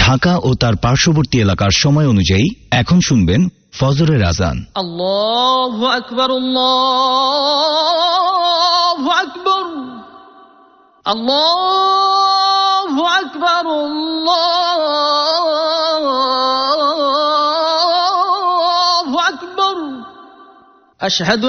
ঢাকা ও তার পার্শ্ববর্তী এলাকার সময় অনুযায়ী এখন শুনবেন ফজরের আজান। আল্লাহু আকবার, আল্লাহু আকবার, আল্লাহু আকবার, আল্লাহু আকবার। আশহাদু